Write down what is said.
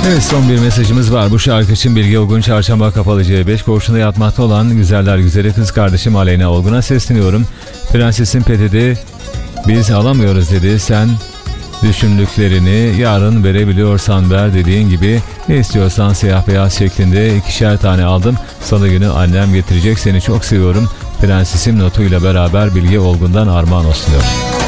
Evet, son bir mesajımız var. Bu şarkı için Bilge Olgun, Çarşamba Kapalı C5 koğuşunda yatmakta olan güzeller güzeli kız kardeşim Aleyna Olgun'a sesleniyorum. Prensesin petidi biz alamıyoruz dedi. Sen düşündüklerini yarın verebiliyorsan ver, dediğin gibi ne istiyorsan siyah beyaz şeklinde 2'şer tane aldım. Salı günü annem getirecek, seni çok seviyorum. Prensesim notuyla beraber Bilge Olgun'dan armağan olsun diyor.